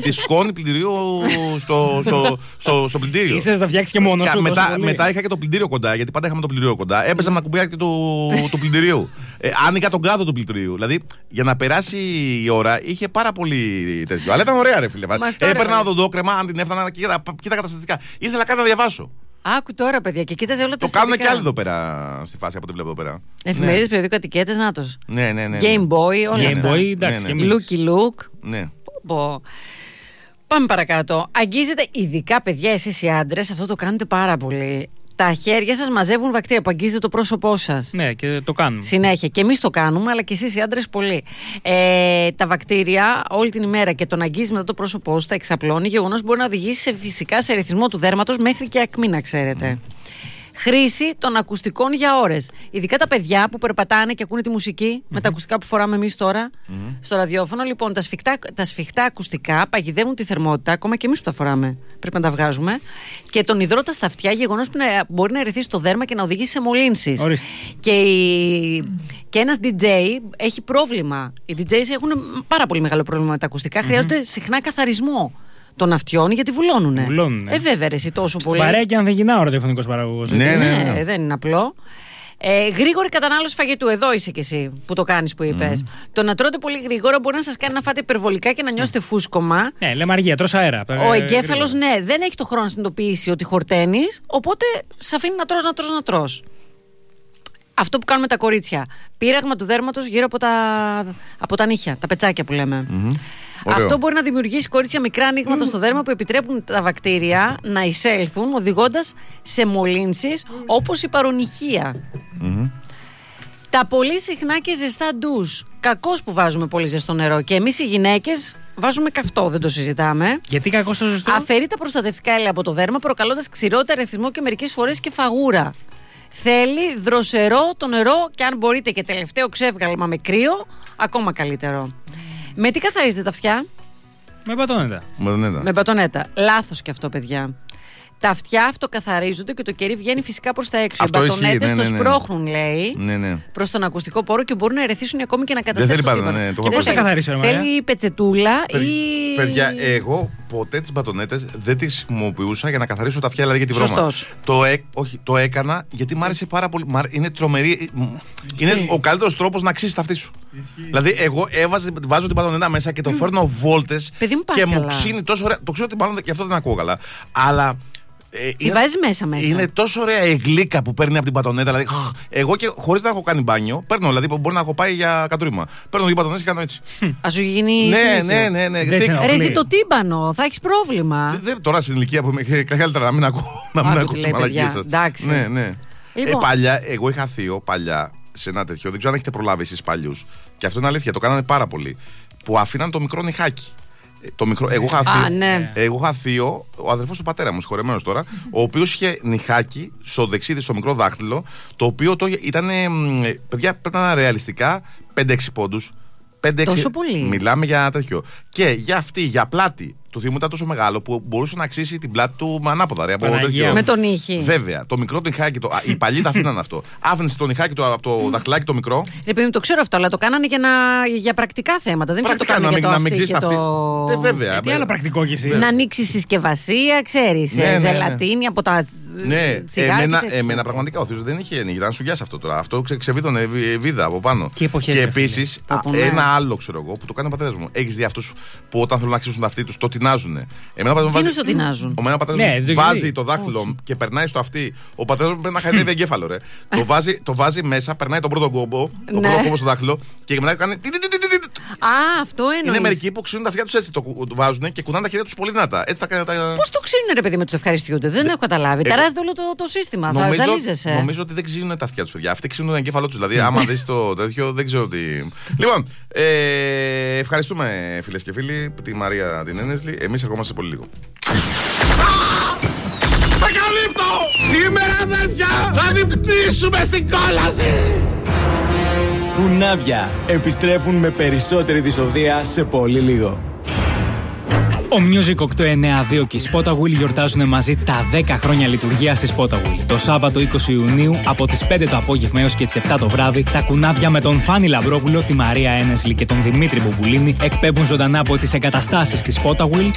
τη σκόνη πλυντηρίου στο πλυντήριο. Είσαι να φτιάξει και μόνο σου. Μετά είχα και το πλυντήριο κοντά, γιατί πάντα είχαμε το πλυντήριο κοντά. Έπαιζα με τα κουμπιά του πλυντηρίου. Άνοιγα τον κάδο του πλυντηρίου. Δηλαδή για να περάσει η ώρα είχε πάρα πολύ τέτοιο. Αλλά ήταν ωραία, ρε φίλε. Έπαιρνα ένα οδοντόκρεμα, αν την έφτανα, κοίταγα τα στατιστικά. Ήθελα κάτι να διαβάσω. Άκου τώρα, παιδιά, και κοίταζε όλα τα στατιστικά. Το κάνουν και άλλοι εδώ πέρα στη φάση από ό,τι βλέπω εδώ πέρα. Εφημερίδες, περιοδικό, ετικέτες, νάτος. Ναι. Game Boy, όλα αυτά. Game Boy, εντάξει. Looky Look. Ναι. Πάμε παρακάτω. Αγγίζετε, ειδικά παιδιά, εσείς οι άντρες, αυτό το κάνετε πάρα πολύ. Τα χέρια σας μαζεύουν βακτήρια που αγγίζετε το πρόσωπό σας. Ναι, και το κάνουμε. Συνέχεια. Και εμείς το κάνουμε, αλλά και εσείς οι άντρες πολύ. Τα βακτήρια όλη την ημέρα και τον αγγίζει μετά το πρόσωπό σου, τα εξαπλώνει. Γεγονός μπορεί να οδηγήσει φυσικά σε ερεθισμό του δέρματος μέχρι και ακμή, να ξέρετε. Χρήση των ακουστικών για ώρες. Ειδικά τα παιδιά που περπατάνε και ακούνε τη μουσική με τα ακουστικά που φοράμε εμείς τώρα στο ραδιόφωνο. Λοιπόν, τα σφιχτά ακουστικά παγιδεύουν τη θερμότητα, ακόμα και εμείς που τα φοράμε. Πρέπει να τα βγάζουμε. Και τον υδρότα στα αυτιά, γεγονός που μπορεί να ερεθίσει το δέρμα και να οδηγήσει σε μολύνσεις. Και ένας DJ έχει πρόβλημα. Οι DJs έχουν πάρα πολύ μεγάλο πρόβλημα με τα ακουστικά. Χρειάζονται συχνά καθαρισμό των αυτιών, γιατί βουλώνουνε. Βέβαια, εσύ τόσο πολύ. Παρέα και αν δεν γυρνάω ο ραδιοφωνικός παραγωγός. Ναι, δεν είναι απλό. Γρήγορη κατανάλωση φαγητού. Εδώ είσαι κι εσύ που το κάνεις, που είπες. Το να τρώτε πολύ γρήγορα μπορεί να σας κάνει να φάτε υπερβολικά και να νιώσετε φούσκωμα. Ναι, λεμαργία, τρως αέρα. Ο εγκέφαλος, δεν έχει το χρόνο να συνειδητοποιήσει ότι χορταίνεις, οπότε σε αφήνει να τρως. Αυτό που κάνουμε τα κορίτσια. Πείραγμα του δέρματος γύρω από τα νύχια, τα πετσάκια που λέμε. Αυτό μπορεί να δημιουργήσει, κορίτσια, μικρά ανοίγματα στο δέρμα που επιτρέπουν τα βακτήρια να εισέλθουν, οδηγώντας σε μολύνσεις όπως η παρονυχία. Τα πολύ συχνά και ζεστά ντους. Κακώς που βάζουμε πολύ ζεστό νερό. Και εμείς οι γυναίκες βάζουμε καυτό, δεν το συζητάμε. Γιατί κακώς το ζεστό? Αφαιρεί τα προστατευτικά έλαια από το δέρμα, προκαλώντας ξηρότητα, ερεθισμό και μερικές φορές και φαγούρα. Θέλει δροσερό το νερό και αν μπορείτε και τελευταίο ξεύγαλμα με ακόμα καλύτερο. Με τι καθαρίζετε τα αυτιά? Με μπατονέτα. Λάθος και αυτό, παιδιά. Τα αυτιά αυτοκαθαρίζονται και το κερί βγαίνει φυσικά προς τα έξω. Οι μπατονέτες το σπρώχνουν, λέει, προς τον ακουστικό πόρο και μπορούν να ερεθίσουν ακόμη και να καταστρέψουν. Και πώς θα καθαρίσω, θέλει πετσετούλα ή. Παιδιά, εγώ ποτέ τις μπατονέτες δεν τις χρησιμοποιούσα για να καθαρίσω τα αυτιά, δηλαδή για τη βρώμα. Το έκανα γιατί μ' άρεσε πάρα πολύ. Είναι τρομερή. Είναι ο καλύτερος τρόπος να αξίσεις τα αυτή σου. Δηλαδή, εγώ βάζω την μπατονέτα μέσα και το φέρνω βόλτες και μου ξύνει τόσο ωραία. Το ξέρω ότι μάλλον και αυτό δεν ακούω καλά. Αλλά. Τη βάζεις μέσα. Είναι τόσο ωραία η γλύκα που παίρνει από την μπατονέτα. Δηλαδή, εγώ και χωρίς να έχω κάνει μπάνιο, παίρνω, δηλαδή μπορεί να έχω πάει για κατούριμα. Παίρνω δύο μπατονέτες και κάνω έτσι. Α σου γίνει. Ναι. Ρε, εσύ το τύμπανο, θα έχεις πρόβλημα. Τώρα στην ηλικία που είμαι, καλύτερα να μην ακούω τις μαλακίες σας. Ναι. Παλιά, εγώ είχα θείο παλιά σε ένα τέτοιο, δεν ξέρω αν έχετε προλάβει εσείς παλιούς. Και αυτό είναι αλήθεια, το κάνανε πάρα πολύ. Που αφήναν το μικρό νυχάκι. Εγώ είχα θείο, ο αδερφός του πατέρα μου, συγχωρεμένος τώρα, ο οποίος είχε νυχάκι στο δεξίδι, στο μικρό δάχτυλο, το οποίο ήταν. Παιδιά, πρέπει να είναι ρεαλιστικά 5-6 πόντους. 5-6. Τόσο πολύ. Μιλάμε για τέτοιο. Και για πλάτη. Το θείο μου ήταν τόσο μεγάλο που μπορούσε να αξίσει την πλάτη του με ανάποδα. Με τον ήχη. Βέβαια. Το μικρό το νυχάκι. Οι παλιοί τα αφήναν αυτό. Άφηνε το νυχάκι από το δαχτυλάκι το μικρό. Επειδή το ξέρω αυτό, αλλά το κάνανε για πρακτικά θέματα. Δεν πρακτικά, το κάνανε να μην ξέρει αυτή. Βέβαια. Τι άλλο πρακτικό κι εσύ. Να ανοίξει συσκευασία, ξέρεις. Ζελατίνη από τα. Ναι, εμένα πραγματικά ο θείος δεν είχε ανοίγει. Ήταν σουγιάς αυτό τώρα. Αυτό ξεβίδωνε βίδα από πάνω. Και επίσης ένα άλλο ξέρω εγώ που το κάνει ο πατέρας μου. Έχεις δει αυτούς που όταν θέλουν να αξίσουν τα αυτοί τους το τεινάζουνε. Τι είναι το τεινάζουν? Ο πατέρας μου βάζει το δάχτυλο και περνάει στο αυτί. Ο πατέρας μου πρέπει να χαϊδεύει εγκέφαλο, ρε. Το βάζει μέσα, περνάει τον πρώτο κόμπο στο δάχτυλο και μετά κάνει. Αυτό εννοείς. Είναι μερικοί που ξύνουν τα αυτιά τους έτσι, το βάζουν και κουνάνε τα χέρια τους πολύ δυνατά. Πώς το ξύνουν, ρε παιδί, με τους ευχαριστιούνται? Δεν έχω καταλάβει. Ταράζεται όλο το σύστημα. Θα ζαλίζεσαι. Νομίζω ότι δεν ξύνουν τα αυτιά τους, παιδιά. Αυτοί ξύνουν τον εγκέφαλό τους. Δηλαδή, άμα δεις το τέτοιο, δεν ξέρω τι. Λοιπόν, ευχαριστούμε φίλες και φίλοι, τη Μαρία την Ένεσλη. Εμείς ερχόμαστε πολύ λίγο. Σε καλύπτω! Σήμερα, αδέρφια, θα διπτήσουμε στην κόλαση! Κουνάβια επιστρέφουν με περισσότερη δυσοδεία σε πολύ λίγο. Ο Music 892 και η Spotawheel γιορτάζουν μαζί τα 10 χρόνια λειτουργίας της Spotawheel. Το Σάββατο 20 Ιουνίου από τις 5 το απόγευμα έως και τις 7 το βράδυ, τα κουνάβια με τον Φάνη Λαμπρόπουλο, τη Μαρία Ένεσλη και τον Δημήτρη Μπουμπουλίνη εκπέμπουν ζωντανά από τις εγκαταστάσεις της Spotawheel